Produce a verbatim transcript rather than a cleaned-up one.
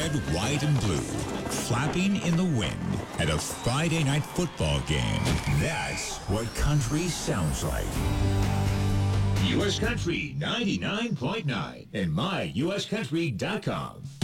red, white, and blue, flapping in the wind at a Friday night football game. That's what country sounds like. U S Country ninety-nine point nine and my U S country dot com.